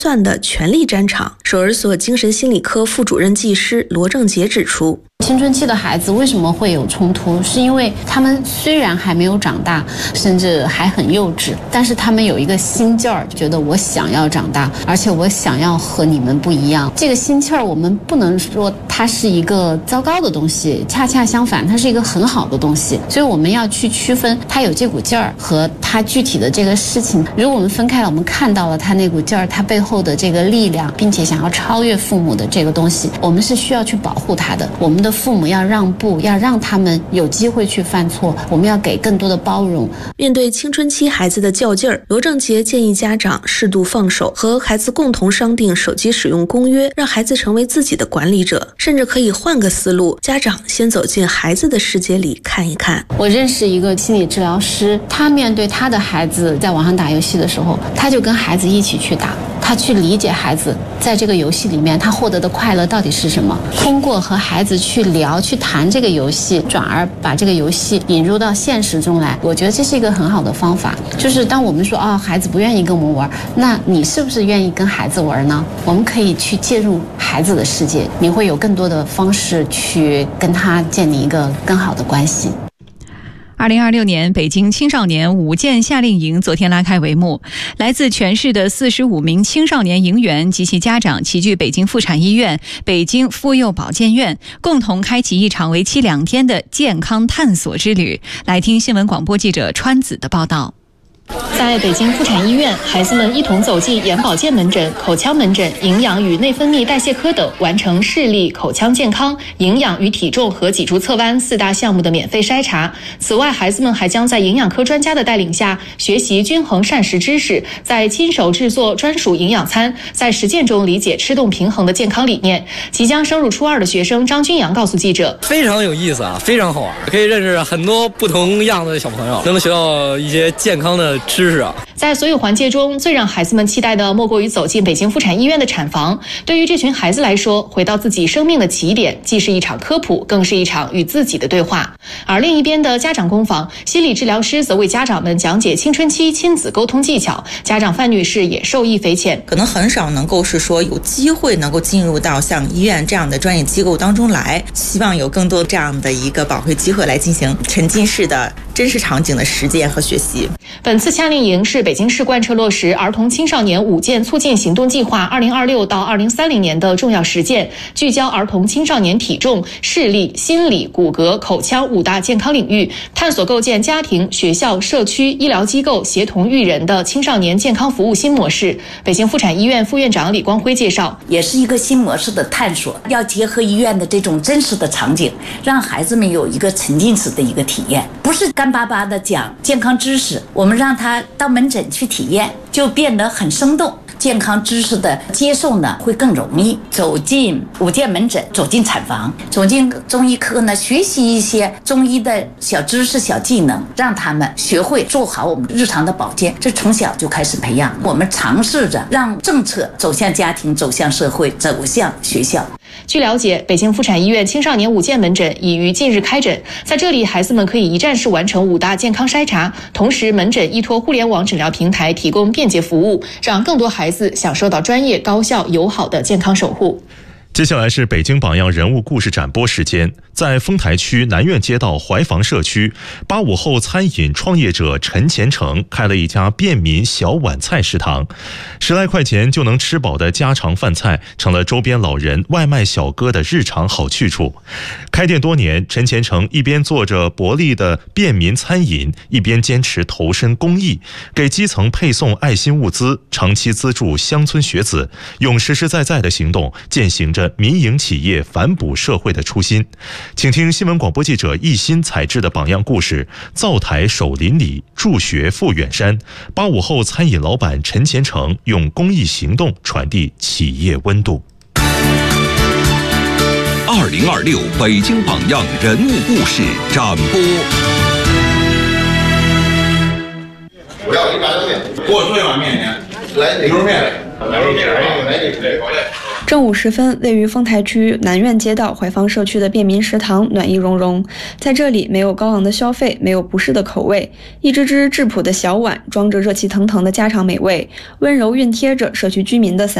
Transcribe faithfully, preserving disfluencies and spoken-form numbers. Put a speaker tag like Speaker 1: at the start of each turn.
Speaker 1: 算的权力战场。首尔所精神心理科副主任技师罗正杰指出，
Speaker 2: 青春期的孩子为什么会有冲突？是因为他们虽然还没有长大，甚至还很幼稚，但是他们有一个心劲儿，觉得我想要长大，而且我想要和你们不一样。这个心气儿，我们不能说它是一个糟糕的东西，恰恰相反，它是一个很好的东西。所以我们要去区分他有这股劲儿和他具体的这个事情。如果我们分开了，我们看到了他那股劲儿，他背后的这个力量，并且想要超越父母的这个东西，我们是需要去保护他的。我们的父母要让步，要让他们有机会去犯错，我们要给更多的包容。
Speaker 1: 面对青春期孩子的较劲儿，罗正杰建议家长适度放手，和孩子共同商定手机使用公约，让孩子成为自己的管理者。甚至可以换个思路，家长先走进孩子的世界里看一看。
Speaker 2: 我认识一个心理治疗师，他面对他的孩子在网上打游戏的时候，他就跟孩子一起去打，他去理解孩子在这个游戏里面他获得的快乐到底是什么，通过和孩子去聊去谈这个游戏，转而把这个游戏引入到现实中来。我觉得这是一个很好的方法。就是当我们说啊、哦，孩子不愿意跟我们玩，那你是不是愿意跟孩子玩呢？我们可以去介入孩子的世界，你会有更多的方式去跟他建立一个更好的关系。
Speaker 3: 二零二六年北京青少年五件夏令营昨天拉开帷幕，来自全市的四十五名青少年营员及其家长齐聚北京妇产医院、北京妇幼保健院，共同开启一场为期两天的健康探索之旅。来听新闻广播记者川子的报道。
Speaker 4: 在北京妇产医院，孩子们一同走进眼保健门诊、口腔门诊、营养与内分泌代谢科等，完成视力、口腔健康、营养与体重和脊柱侧弯四大项目的免费筛查。此外，孩子们还将在营养科专家的带领下学习均衡膳食知识，在亲手制作专属营养餐，在实践中理解吃动平衡的健康理念。即将升入初二的学生张君阳告诉记者，
Speaker 5: 非常有意思啊，非常好玩，可以认识很多不同样的小朋友，能学到一些健康的知识啊。
Speaker 4: 在所有环节中，最让孩子们期待的莫过于走进北京妇产医院的产房。对于这群孩子来说，回到自己生命的起点，既是一场科普，更是一场与自己的对话。而另一边的家长工坊，心理治疗师则为家长们讲解青春期亲子沟通技巧。家长范女士也受益匪浅，
Speaker 6: 可能很少能够是说有机会能够进入到像医院这样的专业机构当中来，希望有更多这样的一个宝贵机会来进行沉浸式的真实场景的实践和学习。
Speaker 4: 本次夏令营是北京市贯彻落实儿童青少年五件促进行动计划二零二六到二零三零年的重要实践，聚焦儿童青少年体重、视力、心理、骨骼、口腔五大健康领域，探索构建家庭、学校、社区、医疗机构协同育人的青少年健康服务新模式。北京妇产医院副院长李光辉介绍，
Speaker 7: 也是一个新模式的探索，要结合医院的这种真实的场景，让孩子们有一个沉浸式的一个体验，不是干巴巴的讲健康知识，我们让他到门诊去体验，就变得很生动。健康知识的接受呢会更容易，走进五件门诊，走进产房，走进中医科呢，学习一些中医的小知识小技能，让他们学会做好我们日常的保健，这从小就开始培养。我们尝试着让政策走向家庭，走向社会，走向学校。
Speaker 4: 据了解，北京妇产医院青少年五件门诊已于近日开诊，在这里孩子们可以一站式完成五大健康筛查，同时门诊依托互联网诊疗平台提供便捷服务，让更多孩子享受到专业、高效、友好的健康守护。
Speaker 8: 接下来是北京榜样人物故事展播时间。在丰台区南苑街道怀房社区，八五后餐饮创业者陈前程开了一家便民小碗菜食堂，十来块钱就能吃饱的家常饭菜成了周边老人、外卖小哥的日常好去处。开店多年，陈前程一边做着薄利的便民餐饮，一边坚持投身公益，给基层配送爱心物资，长期资助乡村学子，用实实在在的行动践行着民营企业反哺社会的初心。请听新闻广播记者一心采制的榜样故事：灶台守邻里，助学赴远山。八五后餐饮老板陈前程用公益行动传递企业温度。
Speaker 9: 二零二六北京榜样人物故事展播。
Speaker 10: 我要一炸酱面，给我做一碗面条，来牛肉面。 正午时分，位于丰台区南苑街道怀芳社区的便民食堂暖意融融。在这里，没有高昂的消费，没有不适的口味，一只只质朴的小碗装着热气腾腾的家常美味，温柔熨贴着社区居民的三